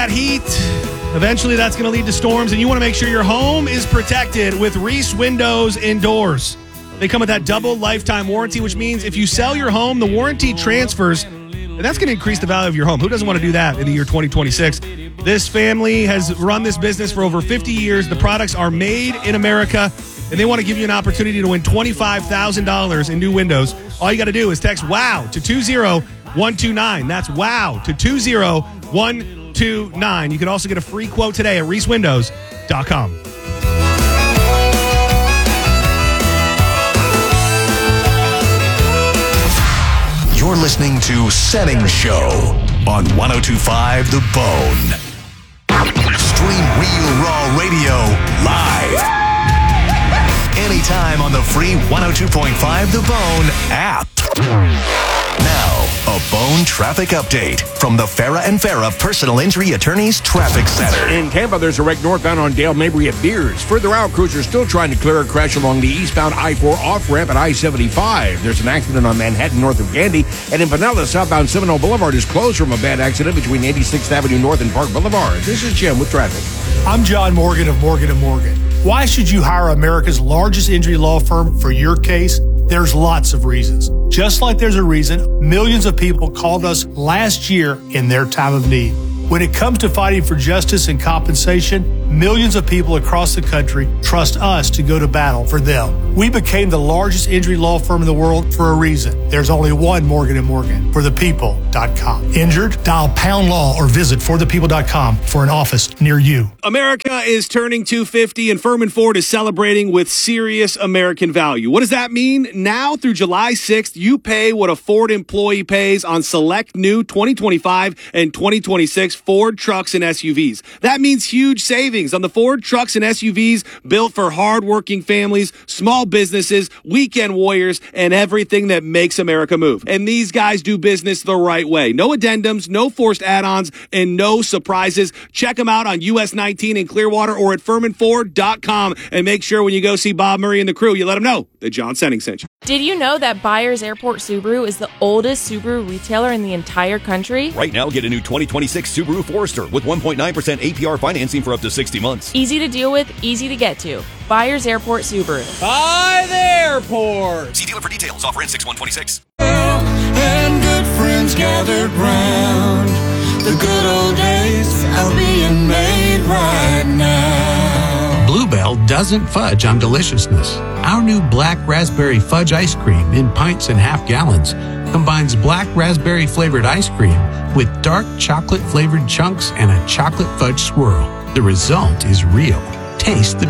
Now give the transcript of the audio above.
that heat. Eventually, that's going to lead to storms, and you want to make sure your home is protected with Reese Windows Indoors. They come with that double lifetime warranty, which means if you sell your home, the warranty transfers, and that's going to increase the value of your home. Who doesn't want to do that in the year 2026? This family has run this business for over 50 years. The products are made in America, and they want to give you an opportunity to win $25,000 in new windows. All you got to do is text WOW to 20129. That's WOW to 20129. You can also get a free quote today at reesewindows.com. You're listening to Setting Show on 102.5 The Bone. Stream Real Raw Radio live. Anytime on the free 102.5 The Bone app. Now, a Bone traffic update from the Farah and Farah Personal Injury Attorneys Traffic Center. In Tampa, there's a wreck northbound on Dale Mabry at Beers. Further out, crews are still trying to clear a crash along the eastbound I-4 off-ramp at I-75. There's an accident on Manhattan north of Gandy. And in Pinellas, southbound Seminole Boulevard is closed from a bad accident between 86th Avenue North and Park Boulevard. This is Jim with traffic. I'm John Morgan of Morgan & Morgan. Why should you hire America's largest injury law firm for your case? There's lots of reasons. Just like there's a reason millions of people called us last year in their time of need. When it comes to fighting for justice and compensation, millions of people across the country trust us to go to battle for them. We became the largest injury law firm in the world for a reason. There's only one Morgan & Morgan, forthepeople.com. Injured? Dial pound law or visit forthepeople.com for an office near you. America is turning 250, and Furman Ford is celebrating with serious American value. What does that mean? Now through July 6th, you pay what a Ford employee pays on select new 2025 and 2026 Ford trucks and SUVs. That means huge savings on the Ford trucks and SUVs built for hardworking families, small businesses, weekend warriors, and everything that makes America move. And these guys do business the right way. No addendums, no forced add-ons, and no surprises. Check them out on US 19 in Clearwater or at FurmanFord.com. And make sure when you go see Bob Murray and the crew, you let them know that John Senning sent you. Did you know that Byers Airport Subaru is the oldest Subaru retailer in the entire country? Right now, get a new 2026 Subaru Forester with 1.9% APR financing for up to 60 months. Easy to deal with, easy to get to. Byers Airport Subaru. By the airport. See dealer for details. Offer in 6/126. And good friends gathered round. The good old days are being made right now. Bluebell doesn't fudge on deliciousness. Our new black raspberry fudge ice cream in pints and half gallons combines black raspberry flavored ice cream with dark chocolate flavored chunks and a chocolate fudge swirl. The result is real. Taste the